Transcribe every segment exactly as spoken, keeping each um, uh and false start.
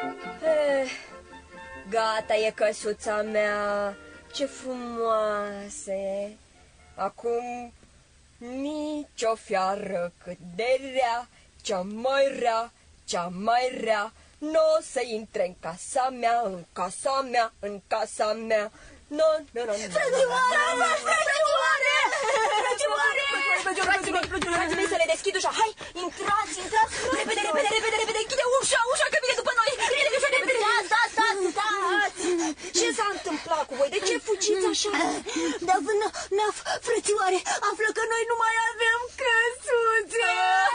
Eh, gata e căsuța mea, ce frumoasă e. Acum nici o fiară cât de rea, cea mai rea, cea mai rea, n-o să intre în casa mea, în casa mea, în casa mea. No, no, no, no. Frățioare! Frățioare! Frățioare! Frații mei, să le deschid ușa. Hai, intrați, intrați. Repede, repede, repede, repede. Închide ușa, ușa, că vine după noi. Închide ușa, repede. Da, da, da, stați! Ce s-a întâmplat cu voi? De ce fugiți așa? Dar vână, naf, frățioare, află că noi nu mai avem căsuțe!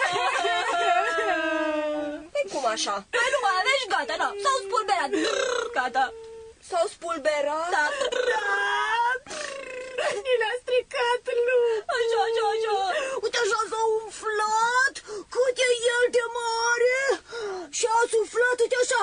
E cum așa? Noi nu mai avem și gata, da, s-au spulberat. Gata. S-au spulberat? Da. Da. Ni le-a stricat lup. Așa, așa, așa. Uite așa s-a umflat, cât e el de mare. Și a suflat, uite așa.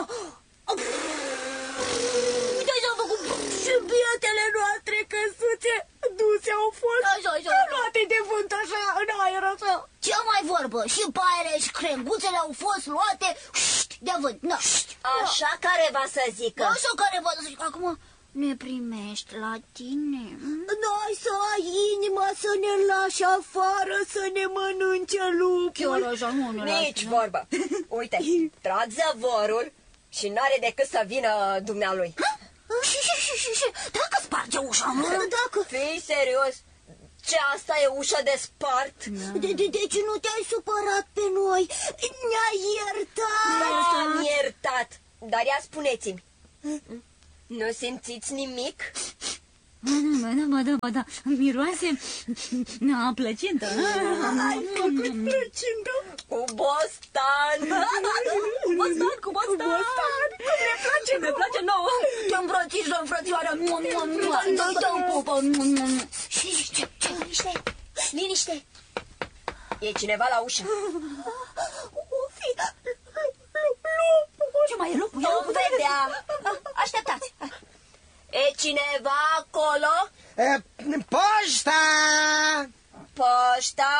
Uite așa a făcut. Și bietele noastre căsuțe duse au fost. Așa, așa. Luate de vânt așa, în aer așa. Ce mai vorbă? Și paiele și crenguțele au fost luate de vânt. Na. Așa care va să zică. Așa care va să zică. Acum ne primești la tine. Noi să ai inima să ne lași afară, să ne mănânce lupul. Chiar așa, nu ne Nici vorbă. Uite, trag zăvorul și n-are decât să vină dumnealui. Și, și, și, și, și, dacă sparge ușa, mă? Dacă... Fii serios? Ce, asta e ușa de spart? De, de, deci nu te-ai supărat pe noi? Ne-ai iertat? M-am iertat. Dar ia spuneți-mi, nu simțiți nimic? Ba da, ba da, ba da, miroase a plăcintă. Ai făcut plăcintă? Cu bostan. Cu bostan, cu bostan. Cum ne place, ne place nouă. Te îmbrățișăm, frățioară. Dă-i-te-o pupă. Și ce, ce? Liniște, liniște. E cineva la ușă. O fi lupul. Ce mai e lupul? Nu vedea. Așteptați. E cineva acolo? E, poșta! Poșta?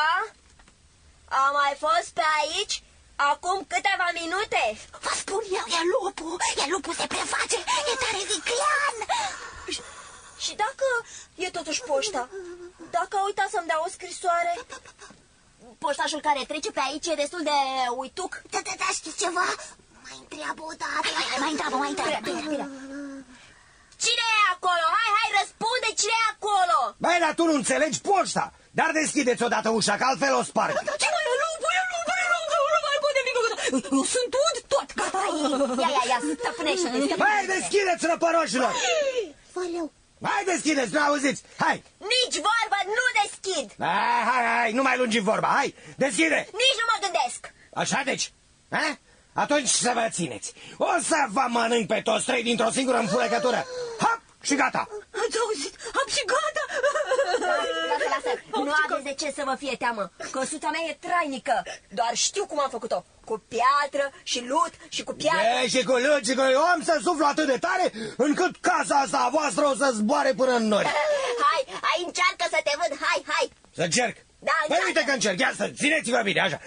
A mai fost pe aici acum câteva minute. Vă spun eu, e lupul. E lupul, se preface. E tare viclean. Și, și dacă e totuși poșta? Dacă a uitat să-mi dea o scrisoare? Poștașul care trece pe aici e destul de uituc. Da, da, da, știți ceva? Mai întreabă o dată. Mai întreabă, mai întreabă. Bine, bine, bine. Cine e acolo? Hai, hai, răspunde, cine e acolo? Băi, dar tu nu înțelegi poșta. Dar deschideți odată ușa, că altfel o sparg. Ce mai e lupul? E lupul, e lupul, nu mai pot nimic. Eu sunt ud tot, gata. Ia, ia, ia, stăpânește-te. Băi, deschideți, răpăroșilor. Valeu. Hai, deschideți, nu auziți, hai. Nici vorba, nu deschid. Hai, hai, hai, nu mai lungi vorba, hai, deschide. Nici nu mă gândesc. Așa deci, ha? Atunci să vă țineți. O să vă mănânc pe toți trei dintr-o singură înfurăcătură. Hop, și gata. Ați auzit? Am și gata. Lasă, lasă, nu aveți de ce să vă fie teamă. Căsuța mea e trainică. Doar știu cum am făcut-o. Cu piatră și lut și cu piatră. E, și cu lut și cu... Eu am să suflu atât de tare încât casa asta a voastră o să zboare până în nori. Hai, hai, încearcă să te văd, hai, hai. Să încerc? Da, Păi încearcă. uite că încerc, ia să țineți-vă bine, așa.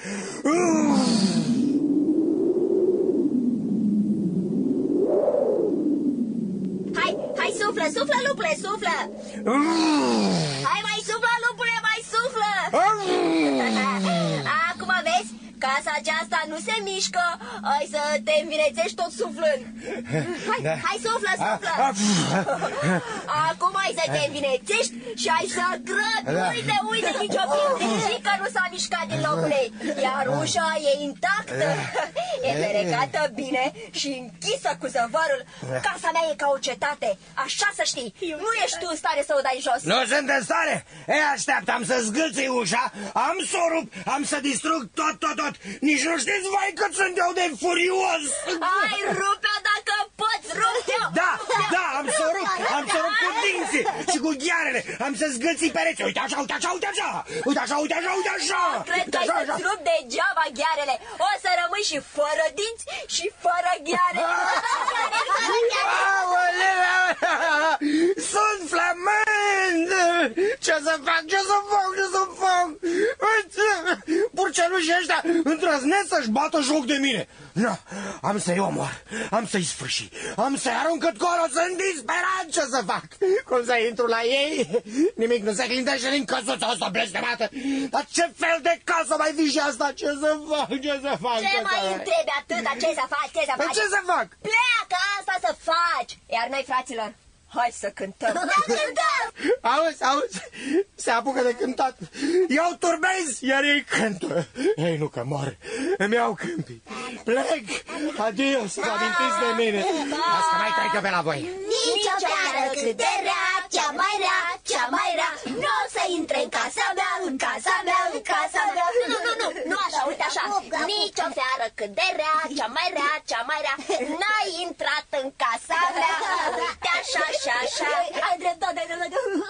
Hai, hai, suflă, suflă, lupule, suflă. Hai, mai suflă, lupule, mai suflă. Acum vezi, casa aceasta nu se mișcă. Ai să te învinețești tot suflând. Hai, Da. hai, suflă, suflă. Acum ai să te învinețești și ai să grăbi. Da. Uite, uite, nicio pietrică nu s-a mișcat din locul ei. Iar ușa e intactă. E ferecată bine și închisă cu zăvarul. Casa mea e ca o cetate. Așa să știi. Nu ești tu în stare să o dai jos. Nu sunt în stare? E, așteaptă, am să zgâlțui ușa, am să o rup, am să distrug tot, tot, tot. Nici nu știți, vai, cât sunt eu de furios. Hai, rupe-o dacă poți, rupe-o. Da, da, am să o rup, am să o rup cu dinții și cu ghearele. Am să zgâlții pereții. Uite așa, uite așa, uite așa. Uite așa, uite așa, uite așa. Cred că ai Așa, să-ți așa. rup degeaba ghearele. O să rămâi și fără dinți și fără gheare. Aoleu! Sunt flămând! Ce să fac? Ce să fac? Ce să fac? Burcelușii ăștia îndrăznesc să-și bată joc de mine. No, am să-i omor, am să-i sfârși, am să-i arunc colo, sunt disperat. Ce să fac? Cum să intru la ei? Nimic nu se clintește din căsuța asta blestemată. Dar ce fel de casă mai fi și asta? Ce să fac? Ce să fac? Ce mai întrebi atâta? Ce să faci? Ce să faci? Ce să fac? Pleacă, asta să faci. Iar noi, fraților, hai să cântăm. Da, cântăm! Auzi, auzi, se apucă de cântat. Iau turbezi, iar ei cântă. Ei nu că mor, îmi iau câmpii. Plec, adio, să vă amintiți de mine. Las că mai trecă pe la voi. Nici o fiară cât de rea, cea mai rea, cea mai rea, nu o să intre în casa mea, în casa mea, în casa mea. Nu, nu, nu, nu, nu așa, uite așa. Nici o fiară cât de rea, cea mai rea, cea mai rea, n-ai intrat în casa mea. Uite așa, așa, așa. Ai dreptate, ai dreptate.